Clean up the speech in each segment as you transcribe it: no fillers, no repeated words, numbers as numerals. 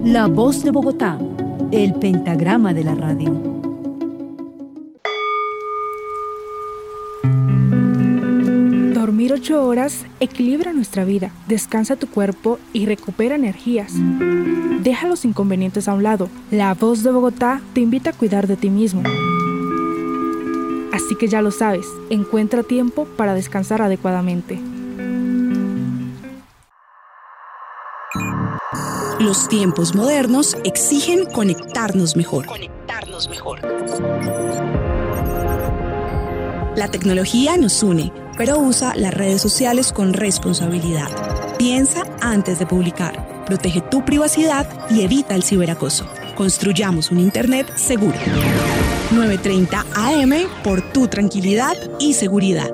La Voz de Bogotá, el pentagrama de la radio. Dormir 8 horas equilibra nuestra vida, descansa tu cuerpo y recupera energías. Deja los inconvenientes a un lado. La Voz de Bogotá te invita a cuidar de ti mismo. Así que ya lo sabes, encuentra tiempo para descansar adecuadamente. Los tiempos modernos exigen conectarnos mejor. La tecnología nos une, pero usa las redes sociales con responsabilidad. Piensa antes de publicar. Protege tu privacidad y evita el ciberacoso. Construyamos un Internet seguro. 9:30 AM por tu tranquilidad y seguridad.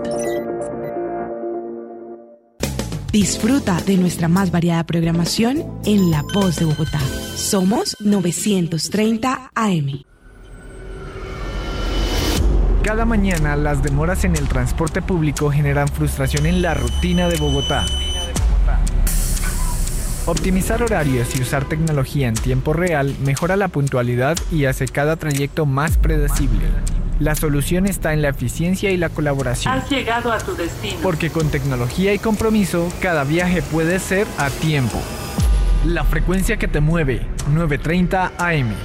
Disfruta de nuestra más variada programación en La Voz de Bogotá. Somos 930 AM. Cada mañana las demoras en el transporte público generan frustración en la rutina de Bogotá. Optimizar horarios y usar tecnología en tiempo real mejora la puntualidad y hace cada trayecto más predecible. La solución está en la eficiencia y la colaboración. Has llegado a tu destino. Porque con tecnología y compromiso, cada viaje puede ser a tiempo. La frecuencia que te mueve, 930 AM.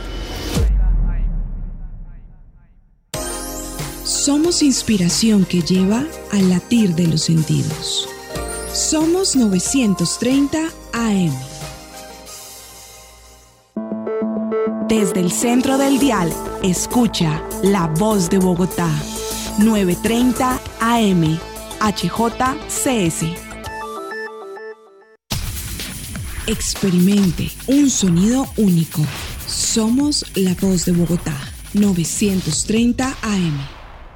Somos inspiración que lleva al latir de los sentidos. Somos 930 AM. Desde el centro del dial, escucha La Voz de Bogotá. 930 AM. HJCS. Experimente un sonido único. Somos La Voz de Bogotá. 930 AM.